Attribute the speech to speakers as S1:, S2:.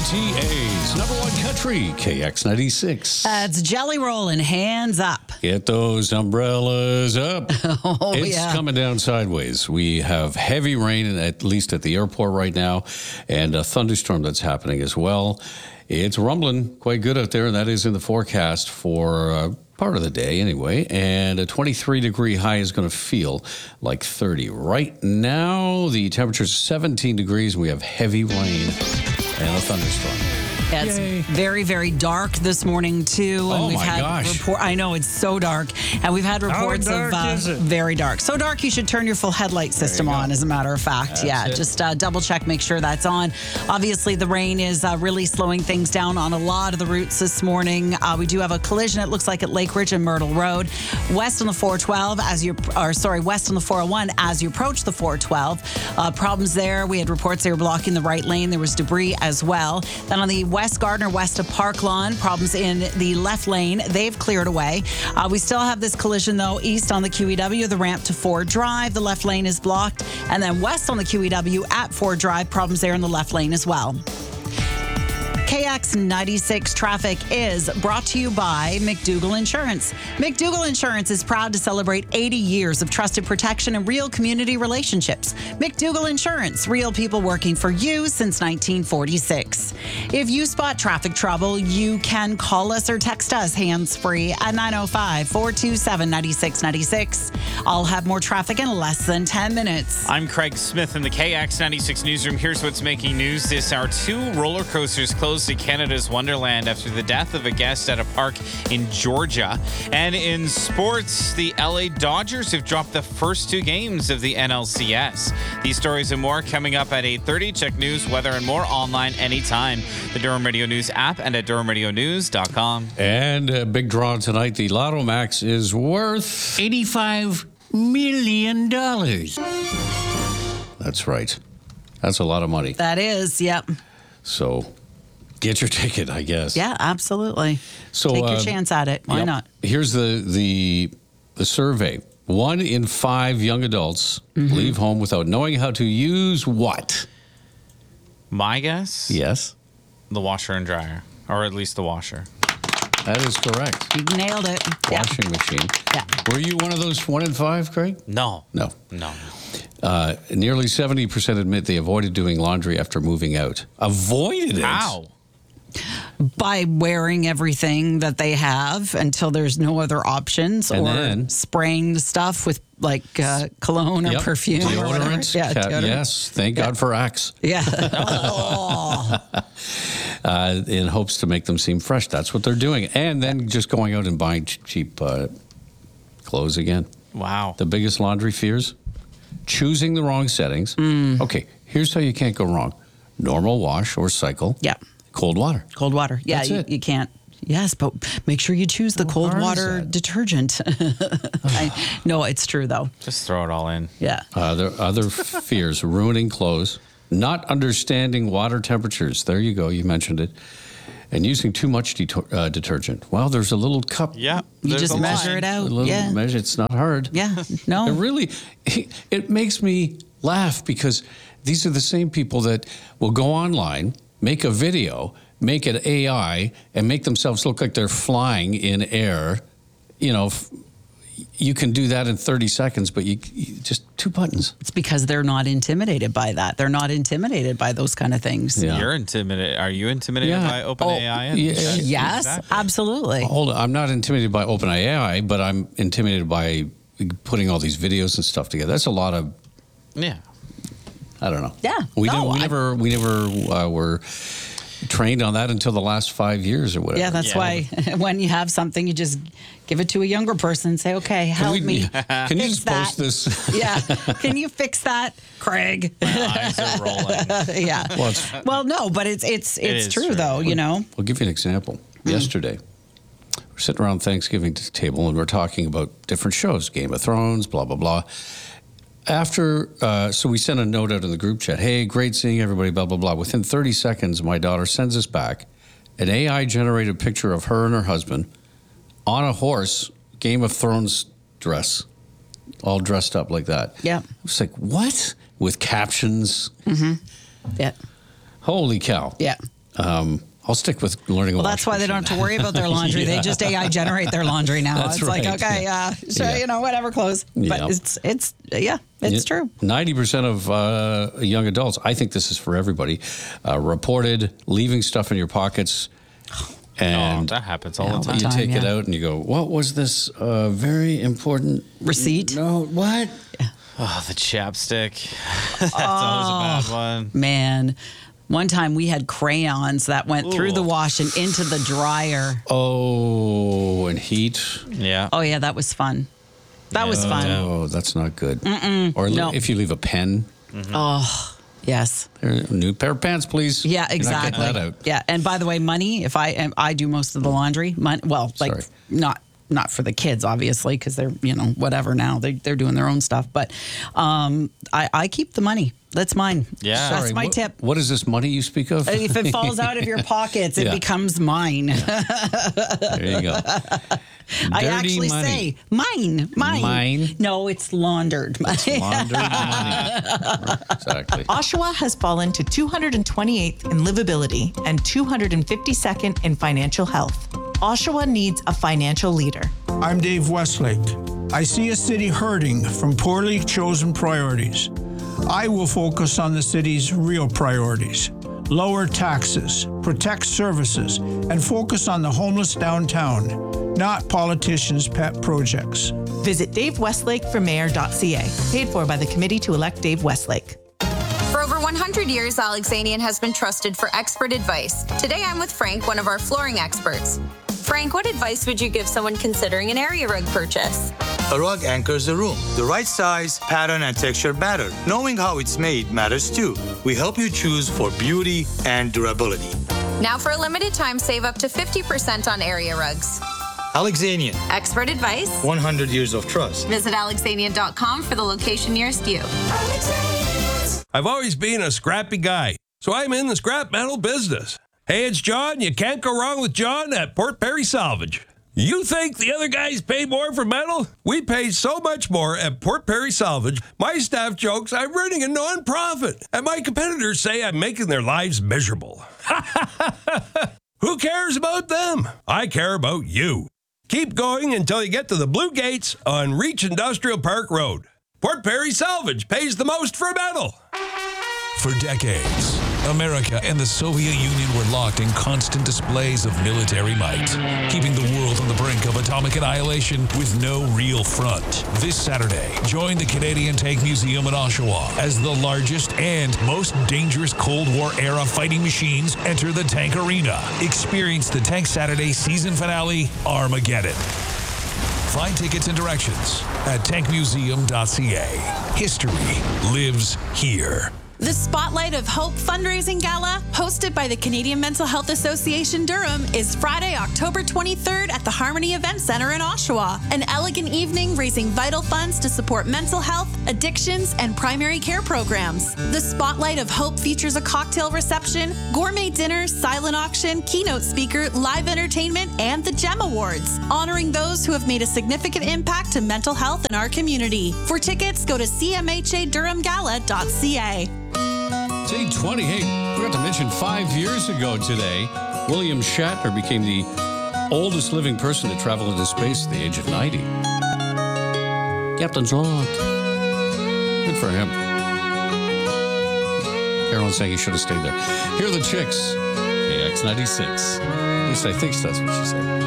S1: PTA's number one country, KX96.
S2: It's Jelly Rollin', hands up.
S1: Get those umbrellas up.
S2: It's
S1: coming down sideways. We have heavy rain, at least at the airport right now, and a thunderstorm that's happening as well. It's rumbling quite good out there, and that is in the forecast for part of the day anyway. And a 23-degree high is going to feel like 30. Right now, the temperature is 17 degrees. We have heavy rain and a thunderstorm.
S2: Yeah, it's very, very dark this morning, too. And we've had I know, it's so dark. And we've had reports of very dark. So dark, you should turn your full headlight system on, as a matter of fact. Just double check, make sure that's on. Obviously, the rain is really slowing things down on a lot of the routes this morning. We do have a collision, it looks like, at Lake Ridge and Myrtle Road. West on the 412, west on the 401 as you approach the 412. Problems there. We had reports they were blocking the right lane. There was debris as well. Then on the West Gardner, west of Park Lawn, problems in the left lane. They've cleared away. We still have this collision, though, east on the QEW, the ramp to Ford Drive. The left lane is blocked. And then west on the QEW at Ford Drive, problems there in the left lane as well. KX96 traffic is brought to you by McDougall Insurance. McDougall Insurance is proud to celebrate 80 years of trusted protection and real community relationships. McDougall Insurance, real people working for you since 1946. If you spot traffic trouble, you can call us or text us hands-free at 905-427-9696. I'll have more traffic in less than 10 minutes.
S3: I'm Craig Smith in the KX96 newsroom. Here's what's making news this hour. 2 roller coasters closed to Canada's Wonderland after the death of a guest at a park in Georgia. And in sports, the LA Dodgers have dropped the first 2 games of the NLCS. These stories and more coming up at 8:30. Check news, weather, and more online anytime. The Durham Radio News app and at durhamradionews.com.
S1: And a big draw tonight. The Lotto Max is worth $85 million. That's right. That's a lot of money.
S2: That is, yep.
S1: So get your ticket, I guess.
S2: Yeah, absolutely.
S1: So
S2: take your chance at it. Why not?
S1: Here's the survey. 1 in 5 young adults leave home without knowing how to use what?
S3: My guess?
S1: Yes.
S3: The washer and dryer, or at least the washer.
S1: That is correct.
S2: You nailed it.
S1: Washing machine.
S2: Yeah.
S1: Were you one of those 1 in 5, Craig?
S3: No.
S1: Nearly 70% admit they avoided doing laundry after moving out. Avoided it?
S3: How?
S2: By wearing everything that they have until there's no other options,
S1: And
S2: or
S1: then
S2: spraying the stuff with like cologne or perfume or whatever.
S1: Deodorant.
S2: Yeah, deodorant.
S1: Yes, thank God for Axe.
S2: Yeah.
S1: In hopes to make them seem fresh. That's what they're doing. And then just going out and buying cheap clothes again.
S3: Wow.
S1: The biggest laundry fears? Choosing the wrong settings. Okay, here's how you can't go wrong. Normal wash or cycle.
S2: Yeah.
S1: Cold water.
S2: Cold water. Yeah, you can't. Yes, but make sure you choose the cold water detergent. No, it's true, though.
S3: Just throw it all in.
S2: Yeah.
S1: Other fears, ruining clothes, not understanding water temperatures. There you go. You mentioned it. And using too much detergent. Well, there's a little cup.
S3: Yeah.
S2: You just measure it out.
S1: Measure. It's not hard.
S2: Yeah. No.
S1: It makes me laugh because these are the same people that will go online, make a video, make it AI, and make themselves look like they're flying in air. You know, you can do that in 30 seconds, but you just 2 buttons.
S2: It's because they're not intimidated by that. They're not intimidated by those kind of things.
S1: Yeah.
S3: You're intimidated. Are you intimidated by OpenAI?
S2: Yes,
S3: Exactly.
S2: absolutely.
S1: Hold on. I'm not intimidated by OpenAI, but I'm intimidated by putting all these videos and stuff together. That's a lot of...
S3: Yeah.
S1: I don't know.
S2: Yeah.
S1: We never were trained on that until the last 5 years or whatever.
S2: Yeah, that's why when you have something, you just give it to a younger person and say, okay, help me.
S1: Can you just post this?
S2: Yeah. Can you fix that, Craig?
S3: My eyes are rolling.
S2: Yeah. Well, no, but it's true, though, you know.
S1: I'll give you an example. Yesterday, we're sitting around Thanksgiving table and we're talking about different shows, Game of Thrones, blah, blah, blah. So we sent a note out in the group chat, hey, great seeing everybody, blah, blah, blah. Within 30 seconds, my daughter sends us back an AI-generated picture of her and her husband on a horse, Game of Thrones dress, all dressed up like that.
S2: Yeah.
S1: I was like, what? With captions?
S2: Yeah.
S1: Holy cow.
S2: Yeah.
S1: I'll stick with learning.
S2: Well, that's why they don't have to worry about their laundry. They just AI generate their laundry now.
S1: That's
S2: it's
S1: right.
S2: like, okay, whatever clothes. But it's true.
S1: 90% of young adults, I think this is for everybody, reported leaving stuff in your pockets. And
S3: that happens all the time.
S1: You take it out and you go, what was this very important
S2: receipt?
S1: No, what?
S2: Yeah.
S3: Oh, the chapstick. That's always a bad one.
S2: Man. One time we had crayons that went through the wash and into the dryer.
S1: Oh, and heat.
S3: Yeah.
S2: Oh, yeah, that was fun. That was fun.
S1: Oh, that's not good. Or
S2: No.
S1: if you leave a pen.
S2: Oh, yes.
S1: New pair of pants, please.
S2: Yeah, exactly.
S1: You're not getting that out.
S2: Yeah, and by the way, money, if I do most of the laundry,
S1: Sorry.
S2: not for the kids, obviously, because they're, whatever now. They're doing their own stuff. But I keep the money. That's mine.
S3: Yeah.
S2: That's my tip.
S1: What is this money you speak of?
S2: If it falls out of your pockets, it becomes mine.
S1: There you go.
S2: I actually
S1: money.
S2: say mine.
S1: Mine?
S2: No, it's laundered.
S1: It's laundered money. Exactly.
S4: Oshawa has fallen to 228th in livability and 252nd in financial health. Oshawa needs a financial leader.
S5: I'm Dave Westlake. I see a city hurting from poorly chosen priorities. I will focus on the city's real priorities. Lower taxes, protect services, and focus on the homeless downtown, not politicians' pet projects.
S4: Visit davewestlake4mayor.ca, paid for by the Committee to Elect Dave Westlake.
S6: For over 100 years, Alexanian has been trusted for expert advice. Today, I'm with Frank, one of our flooring experts. Frank, what advice would you give someone considering an area rug purchase?
S7: A rug anchors the room. The right size, pattern, and texture matter. Knowing how it's made matters too. We help you choose for beauty and durability.
S6: Now, for a limited time, save up to 50% on area rugs.
S7: Alexanian.
S6: Expert advice.
S7: 100 years of trust.
S6: Visit alexanian.com for the location nearest you.
S8: I've always been a scrappy guy, so I'm in the scrap metal business. Hey, it's John. You can't go wrong with John at Port Perry Salvage. You think the other guys pay more for metal? We pay so much more at Port Perry Salvage. My staff jokes I'm running a non-profit, and my competitors say I'm making their lives miserable. Who cares about them? I care about you. Keep going until you get to the Blue Gates on Reach Industrial Park Road. Port Perry Salvage pays the most for metal.
S9: For decades, America and the Soviet Union were locked in constant displays of military might, keeping the world on the brink of atomic annihilation with no real front. This Saturday, join the Canadian Tank Museum in Oshawa as the largest and most dangerous Cold War-era fighting machines enter the tank arena. Experience the Tank Saturday season finale, Armageddon. Find tickets and directions at tankmuseum.ca. History lives here.
S10: The Spotlight of Hope fundraising gala, hosted by the Canadian Mental Health Association Durham, is Friday, October 23rd at the Harmony Event Center in Oshawa. An elegant evening raising vital funds to support mental health, addictions, and primary care programs. The Spotlight of Hope features a cocktail reception, gourmet dinner, silent auction, keynote speaker, live entertainment, and the GEM Awards, honoring those who have made a significant impact to mental health in our community. For tickets, go to cmhadurhamgala.ca.
S1: Say 20. Hey, forgot to mention 5 years ago today, William Shatner became the oldest living person to travel into space at the age of 90. Captain's log. Good for him. Carolyn's saying he should have stayed there. Here are the Chicks. KX96. At least I think that's what she said.